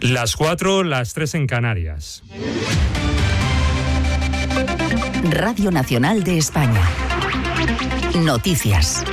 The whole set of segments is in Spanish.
Las 4, las 3 en Canarias. Radio Nacional de España. Noticias.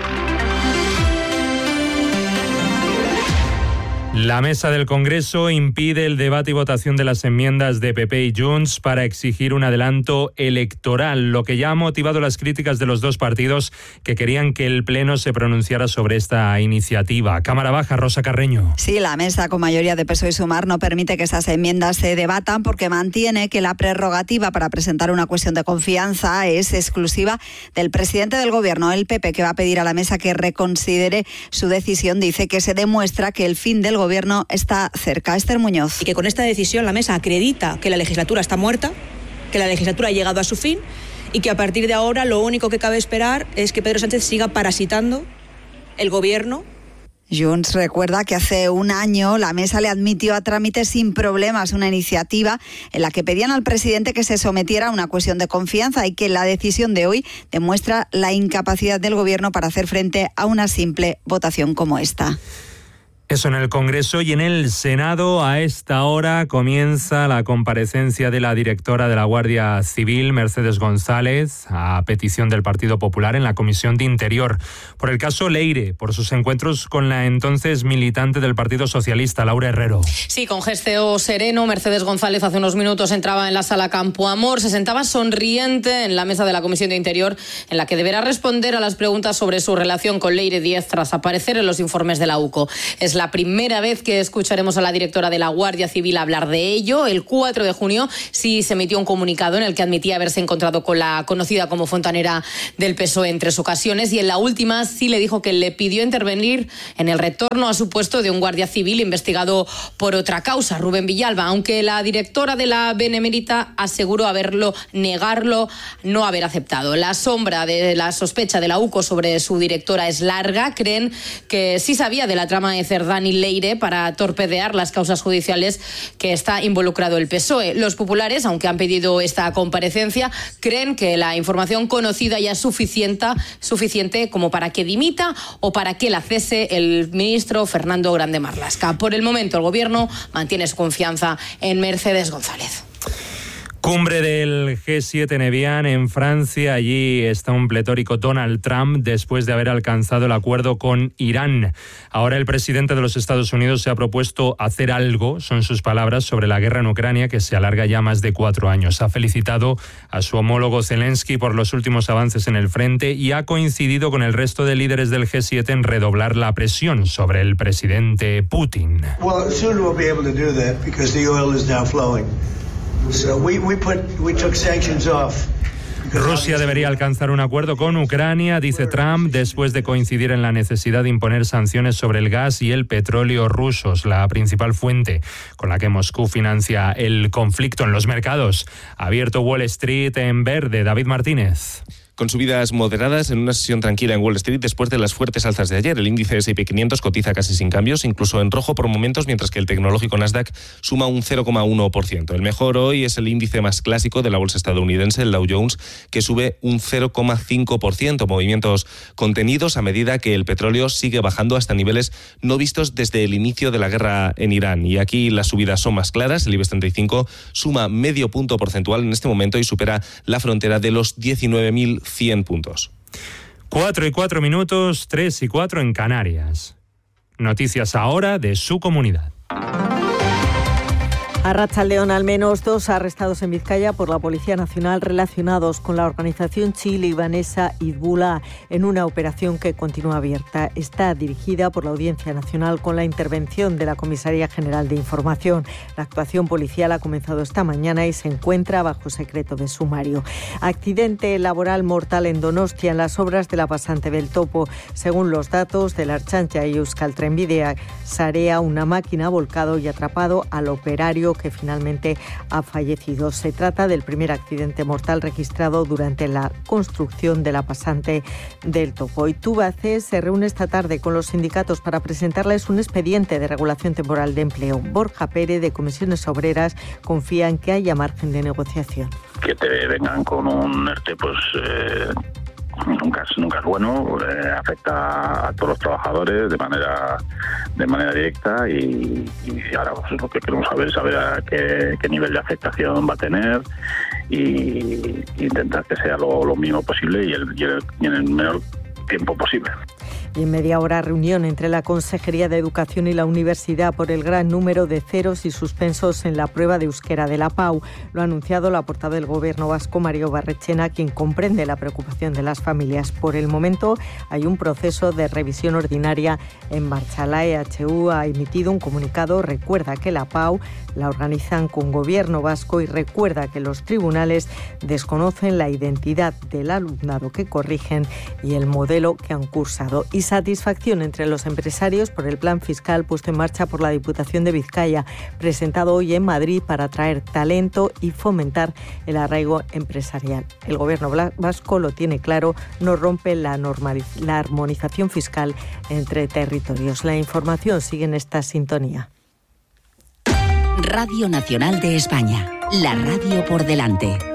La mesa del Congreso impide el debate y votación de las enmiendas de PP y Junts para exigir un adelanto electoral, lo que ya ha motivado las críticas de los dos partidos que querían que el Pleno se pronunciara sobre esta iniciativa. Cámara Baja, Rosa Carreño. Sí, la mesa con mayoría de PSOE y Sumar no permite que esas enmiendas se debatan porque mantiene que la prerrogativa para presentar una cuestión de confianza es exclusiva del presidente del Gobierno. El PP, que va a pedir a la mesa que reconsidere su decisión, dice que se demuestra que el fin del Gobierno está cerca. Esther Muñoz. Y que con esta decisión la mesa acredita que la legislatura está muerta, que la legislatura ha llegado a su fin y que a partir de ahora lo único que cabe esperar es que Pedro Sánchez siga parasitando el Gobierno. Junts recuerda que hace un año la mesa le admitió a trámite sin problemas una iniciativa en la que pedían al presidente que se sometiera a una cuestión de confianza y que la decisión de hoy demuestra la incapacidad del Gobierno para hacer frente a una simple votación como esta. Eso en el Congreso. Y en el Senado, a esta hora, comienza la comparecencia de la directora de la Guardia Civil, Mercedes González, a petición del Partido Popular en la Comisión de Interior, por el caso Leire, por sus encuentros con la entonces militante del Partido Socialista, Laura Herrero. Sí, con gesto sereno, Mercedes González hace unos minutos entraba en la sala Campo Amor, se sentaba sonriente en la mesa de la Comisión de Interior, en la que deberá responder a las preguntas sobre su relación con Leire Díez tras aparecer en los informes de la UCO. Es la primera vez que escucharemos a la directora de la Guardia Civil hablar de ello. El 4 de junio sí se emitió un comunicado en el que admitía haberse encontrado con la conocida como fontanera del PSOE en 3 ocasiones, y en la última sí le dijo que le pidió intervenir en el retorno a su puesto de un guardia civil investigado por otra causa, Rubén Villalba, aunque la directora de la Benemérita aseguró negarlo, no haber aceptado. La sombra de la sospecha de la UCO sobre su directora es larga. Creen que sí sabía de la trama de Cerdán y Leire para torpedear las causas judiciales que está involucrado el PSOE. Los populares, aunque han pedido esta comparecencia, creen que la información conocida ya es suficiente como para que dimita o para que la cese el ministro Fernando Grande Marlaska. Por el momento, el Gobierno mantiene su confianza en Mercedes González. Cumbre del G7 en Evian, en Francia. Allí está un pletórico Donald Trump después de haber alcanzado el acuerdo con Irán. Ahora el presidente de los Estados Unidos se ha propuesto hacer algo, son sus palabras, sobre la guerra en Ucrania, que se alarga ya más de 4 años. Ha felicitado a su homólogo Zelensky por los últimos avances en el frente y ha coincidido con el resto de líderes del G7 en redoblar la presión sobre el presidente Putin. Well, soon we'll be able to do that because the oil is now flowing. So we took sanctions off. Rusia debería alcanzar un acuerdo con Ucrania, dice Trump, después de coincidir en la necesidad de imponer sanciones sobre el gas y el petróleo rusos, la principal fuente con la que Moscú financia el conflicto. En los mercados, ha abierto Wall Street en verde. David Martínez. Con subidas moderadas en una sesión tranquila en Wall Street después de las fuertes alzas de ayer. El índice S&P 500 cotiza casi sin cambios, incluso en rojo por momentos, mientras que el tecnológico Nasdaq suma un 0,1%. El mejor hoy es el índice más clásico de la bolsa estadounidense, el Dow Jones, que sube un 0,5%. Movimientos contenidos a medida que el petróleo sigue bajando hasta niveles no vistos desde el inicio de la guerra en Irán. Y aquí las subidas son más claras. El IBEX 35 suma medio punto porcentual en este momento y supera la frontera de los 19.100 puntos. 4 y 4 minutos, 3 y 4 en Canarias. Noticias ahora de su comunidad. Arratsaldeon, al menos 2 arrestados en Vizcaya por la Policía Nacional relacionados con la organización chile-libanesa Hezbollah en una operación que continúa abierta. Está dirigida por la Audiencia Nacional con la intervención de la Comisaría General de Información. La actuación policial ha comenzado esta mañana y se encuentra bajo secreto de sumario. Accidente laboral mortal en Donostia en las obras de la pasante del Topo. Según los datos de la Ertzaintza y Euskal Trenbidea Sarea, una máquina ha volcado y atrapado al operario que finalmente ha fallecido. Se trata del primer accidente mortal registrado durante la construcción de la pasante del Topo. Y Tubacex se reúne esta tarde con los sindicatos para presentarles un expediente de regulación temporal de empleo. Borja Pérez, de Comisiones Obreras, confía en que haya margen de negociación. Que te vengan con un ERTE, pues nunca es bueno, afecta a todos los trabajadores de manera directa y ahora pues, lo que queremos saber a qué nivel de afectación va a tener y intentar que sea lo mínimo posible y en el menor tiempo posible. Y en media hora reunión entre la Consejería de Educación y la Universidad por el gran número de ceros y suspensos en la prueba de euskera de la PAU. Lo ha anunciado la portavoz del Gobierno vasco, Mario Barretxena, quien comprende la preocupación de las familias. Por el momento hay un proceso de revisión ordinaria en marcha. La EHU ha emitido un comunicado, recuerda que la PAU la organizan con Gobierno vasco y recuerda que los tribunales desconocen la identidad del alumnado que corrigen y el modelo que han cursado. Y satisfacción entre los empresarios por el plan fiscal puesto en marcha por la Diputación de Vizcaya, presentado hoy en Madrid para atraer talento y fomentar el arraigo empresarial. El Gobierno vasco lo tiene claro, no rompe la armonización fiscal entre territorios. La información sigue en esta sintonía. Radio Nacional de España, la radio por delante.